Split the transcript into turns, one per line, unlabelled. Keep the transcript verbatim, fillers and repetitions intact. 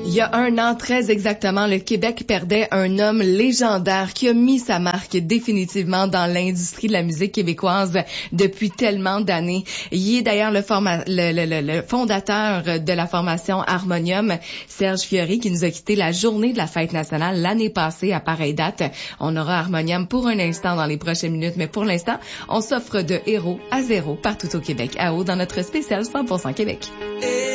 Il y a un an, très exactement, le Québec perdait un homme légendaire qui a mis sa marque définitivement dans l'industrie de la musique québécoise depuis tellement d'années. Il est d'ailleurs le, forma- le, le, le, le fondateur de la formation Harmonium, Serge Fiori, qui nous a quitté la journée de la fête nationale l'année passée à pareille date. On aura Harmonium pour un instant dans les prochaines minutes, mais pour l'instant, on s'offre de héros à zéro partout au Québec. À haut dans notre spécial cent pour cent Québec. Et